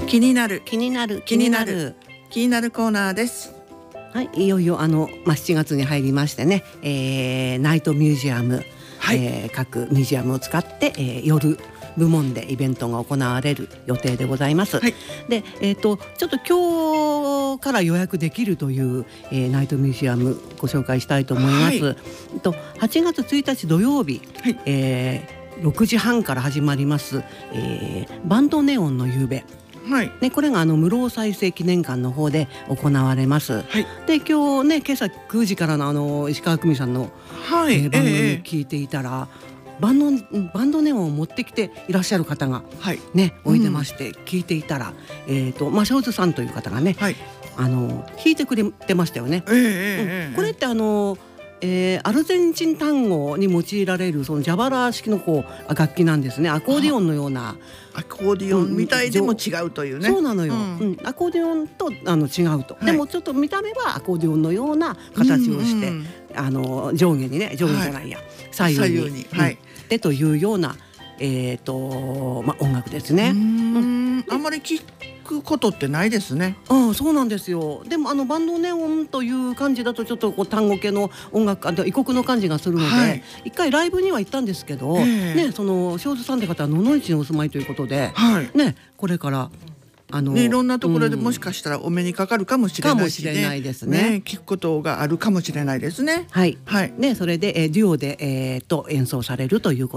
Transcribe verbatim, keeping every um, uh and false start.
気になる気になる気になる気になるコーナーです。 はい、いよいよあの、まあ、しちがつに入りましてね、えー、ナイトミュージアム、はい、えー、各ミュージアムを使って、えー、夜部門でイベントが行われる予定でございます。はい、で、えーと、ちょっと今日から予約できるという、えー、ナイトミュージアムご紹介したいと思います。はい、とはちがつついたち土曜日、はい、えー、ろくじはんから始まります、えー、バンドネオンの夕べ。はいね、これがあの室生再生記念館の方で行われます。はい、で今日ね今朝くじからのあの石川久美さんの、はい、えー、番組聞いていたら、えー、バンドバンドネオンを持ってきていらっしゃる方が、はいね、おいでまして、うん、聞いていたら、えーとまあ、ショーズさんという方がね、はい、あの弾いてくれてましたよね。えーえーうん、これってあのえー、アルゼンチン単語に用いられるそのジャバラ式のこう楽器なんですね。アコーディオンのような、 アコーディオンみたいでも違うというね。 そうなのよ、うんうん、アコーディオンとあの違うと、はい、でもちょっと見た目はアコーディオンのような形をして、うんうん、あの上下にね上下じゃないや、はい、左右に、左右に、はい、でというような、えーとまあ、音楽ですね。 うーん、あんまり聞くことってないですね。 ああ、そうなんですよ。でもあのバンドネオンという感じだとちょっとこう単語系の音楽、あと異国の感じがするので、はい、一回ライブには行ったんですけど、えー、ね、そのショーズさんって方は野々市にお住まいということで、はい、ね、これからあの、 ね、いろんなところでもしかしたらお目にかかるかもしれないし、 ね、かもしれないですね。 ね、聞くことがあるかもしれないですね。 はい、はい、ね、それで、えー、デュオで、えー、と演奏されるということ